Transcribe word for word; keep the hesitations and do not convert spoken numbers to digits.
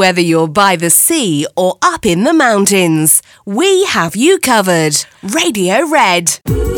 Whether you're by the sea or up in the mountains, we have you covered. Radio Red.